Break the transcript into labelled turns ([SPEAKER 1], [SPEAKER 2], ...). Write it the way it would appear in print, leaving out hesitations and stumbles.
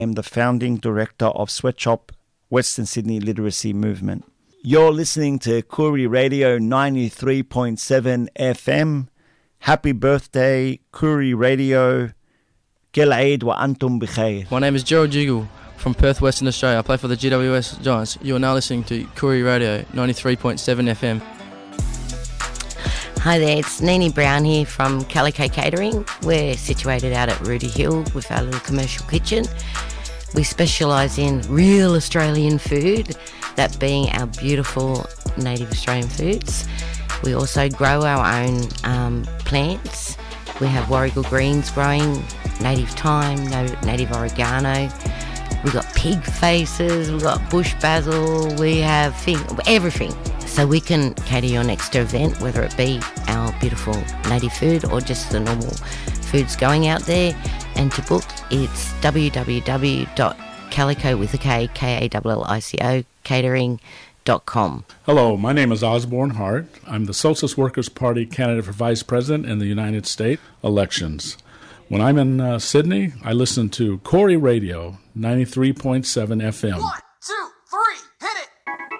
[SPEAKER 1] I'm the founding director of Sweatshop Western Sydney Literacy Movement. You're listening to Koori Radio 93.7 FM. Happy birthday, Koori Radio. Kel Eid wa antum bikhair.
[SPEAKER 2] My name is Gerald Jiggle from Perth, Western Australia. I play for the GWS Giants. You are now listening to Koori Radio 93.7 FM.
[SPEAKER 3] Hi there, it's Nini Brown here from Calico Catering. We're situated out at Rudy Hill with our little commercial kitchen. We specialise in real Australian food, that being our beautiful native Australian foods. We also grow our own plants. We have warrigal greens growing, native thyme, native oregano. We've got pig faces, we've got bush basil, we have everything. So we can cater your next event, whether it be our beautiful native food or just the normal foods going out there. And to book, it's www.calico, catering.com.
[SPEAKER 4] Hello, my name is Osborne Hart. I'm the Socialist Workers' Party candidate for Vice President in the United States elections. When I'm in Sydney, I listen to Koori Radio 93.7 FM.